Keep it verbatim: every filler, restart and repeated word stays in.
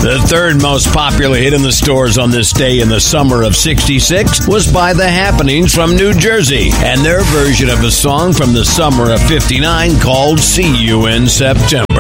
The third most popular hit in the stores on this day in the summer of sixty-six was by The Happenings from New Jersey and their version of a song from the summer of fifty-nine called See You in September.